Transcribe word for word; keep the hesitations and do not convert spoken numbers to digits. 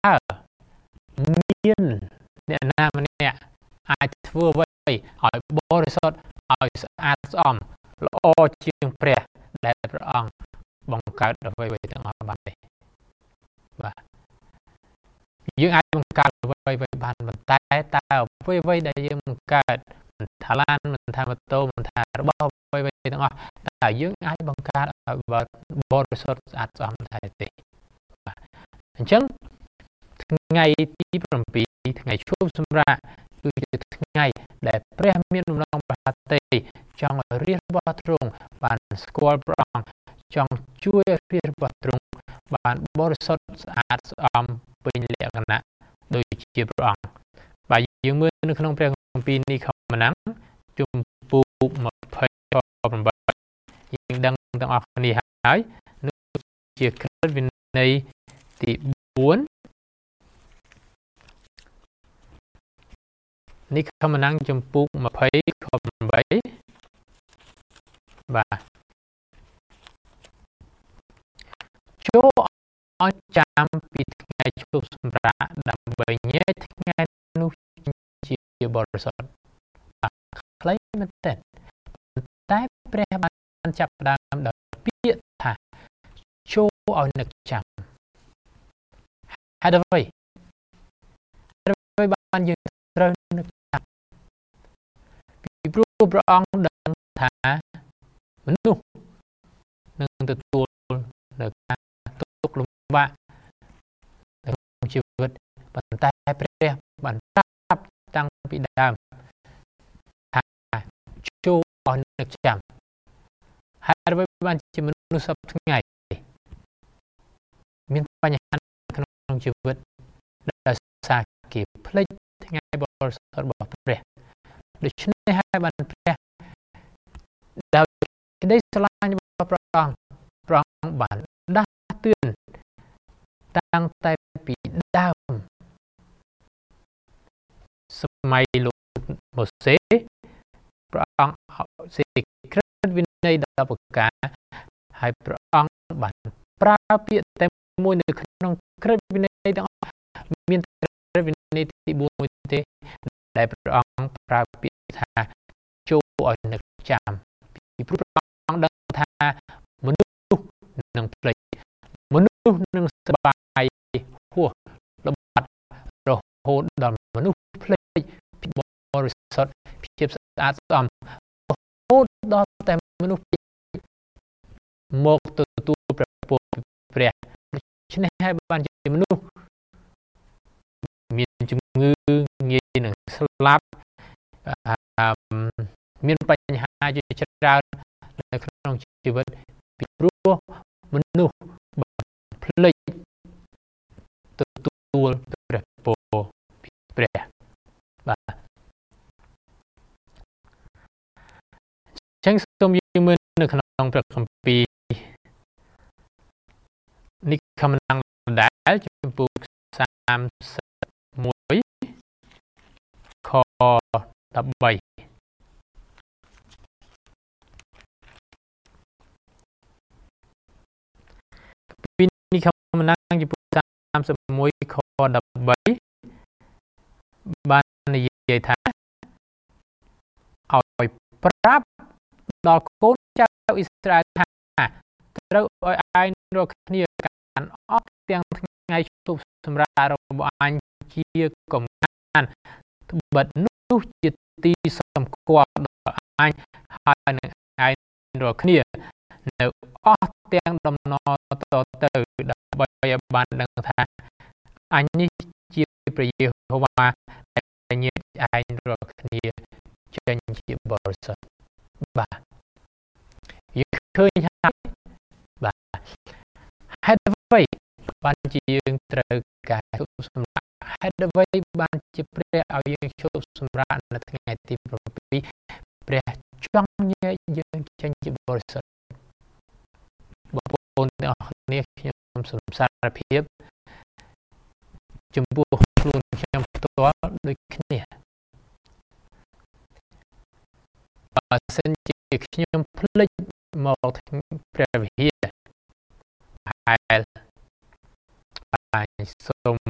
មានអ្នកណាម្នាក់អាចធ្វើអ្វីឲ្យបរិសុទ្ធឲ្យស្អាតស្អំល្អជាងព្រះដែលព្រះអង្គបង្កើតអ្វីៗទាំងអស់បានទេបាទយើងអាចបង្កើតអ្វីៗបានប៉ុន្តែតើអ្វីៗដែលយើងបង្កើតមិនថាឡានមិនថាម៉ូតូមិនថារបស់អ្វីៗទាំងអស់តើយើងអាចបង្កើតឲ្យបរិសុទ្ធស្អាតស្អំដែរទេបាទអញ្ចឹងថ្ងៃទី7ថ្ងៃឈប់សម្រាកគឺជាថ្ងៃដែលព្រះមានដំណងប្រហាទេចង់ឲ្យរាជរបស់ទ្រង់បានស្គាល់ព្រះអង្គចង់ជួយរាជរបស់ទ្រង់បានបរិសុទ្ធស្អាតស្អំពេញលក្ខណៈដូចជាព្រះអង្គបាទយើងមើលនៅក្នុងព្រះគម្ពីរនេះខមណាំងជំពូកยี่สิบแปดយើងដឹងទាំងអស់គ្នាហើយនោះជាក្រឹតវិន័យទីbốnនេះខមណាំងជំពូកยี่สิบខeightបាទចូលឲ្យចាំពីថ្ងៃឈប់សម្រាកដើម្បីញែកថ្ងៃនោះជាបរិសុទ្ធបាទខ្លីមែនទែនតែព្រះបានចាប់ផ្ដើមដោយពាក្យថាចូលឲ្យនឹកចាំហេតុអ្វីហេតុអ្វីបានយើងត្រូវនឹកចាំពីព្រោះព្រះអង្គដឹងថាមនុស្សនឹងទទួលនៅការទុក្ខលំបាកក្នុងជីវិតប៉ុន្តែព្រះបានប្រាប់តាំងពីដើមថាចូលឲ្យនឹកចាំហើយអ្វីបានជាមនុស្សសពថ្ងៃមានបញ្ហាក្នុងជីវិតដោយសារគេភ្លេចថ្ងៃបរិសុទ្ធរបស់ព្រះដូច្នេះហើយបានព្រះដោយក្តីស្រឡាញ់របស់ព្រះអង្គព្រះអង្គបានដាស់តឿនតាំងតែពីដើមសម័យលោកម៉ូសេព្រះអង្គសេក្រិតវិន័យដល់ប្រការហើយព្រះអង្គបានប្រើពាក្យតែមួយនៅក្នុងក្រឹតវិន័យទាំងអស់មានក្រឹតវិន័យទីbốnមួយទេដែលព្រះអង្គប្រើពាក្យថាចូលឲ្យនឹកចាំពីព្រោះព្រះអង្គដឹងថាមនុស្សនឹងភ្លេចមនុស្សនឹងសប្បាយហួសល្បាតរហូតដល់មនុស្សភ្លេចពីបរិសុទ្ធភាពស្អាតស្អំរហូតដល់តែមនុស្សមកទទួលព្រះពរព្រះដូច្នេះហើយបានជាមនុស្សមានជំងឺងាយនឹងស្លាប់មានបញ្ហាជាច្រើននៅក្នុងជីវិតពីព្រោះមនុស្សបានភ្លេចទទួលព្រះពរពីព្រះបាទចឹងសូមយើងមើលនៅក្នុងព្រះគម្ពីរនេះខមណាំងដែលជំពូកសាមសិបមួយខដប់បីពីនេះខមណាំងជំពូកសាមសិបមួយខដប់បីបាននិយាយថាឲ្យប្រាប់ដល់កូនចៅអ៊ីស្រាអែលថាត្រូវឲ្យឯងរាល់គ្នាកាន់អស់ទាំងថ្ងៃឈប់សម្រាករបស់អញជាកំណានត្បិតនោះជាទីសម្គាល់ដល់អញហើយនឹងឯងរាល់គ្នានៅអស់ទាំងដំណរតទៅដើម្បីឲ្យបានដឹងថាអញនេះជាព្រះយេហូវ៉ាដែលញាតិឯងរាល់គ្នាចេញជាបរិសុទ្ធបាទយើងឃើញហើយបាទហេតុអ្វីបានជាយើងត្រូវការជប់សម្រាកហេតុអ្វីបានជាព្រះឲ្យយើងជប់សម្រាកនៅថ្ងៃទី7ព្រះចង់ញែកយើងចេញជាបរិសុទ្ធបងប្អូនទាំងអស់គ្នាខ្ញុំសូមសារភាពចំពោះខ្លួនខ្ញុំផ្ទាល់ដូចគ្នាបើសិនជាខ្ញុំភ្លេចមកព្រះវិហារហើយសូម